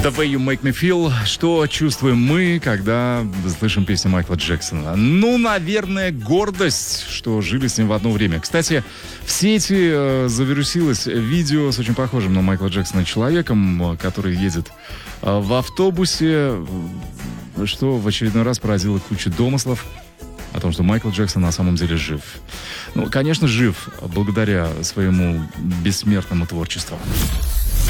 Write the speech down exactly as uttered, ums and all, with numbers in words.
The Way You Make Me Feel. Что чувствуем мы, когда слышим песню Майкла Джексона? Ну, наверное, гордость, что жили с ним в одно время. Кстати, в сети э, завирусилось видео с очень похожим на Майкла Джексона человеком, который едет э, в автобусе, что в очередной раз поразило кучу домыслов о том, что Майкл Джексон на самом деле жив. Ну, конечно, жив благодаря своему бессмертному творчеству.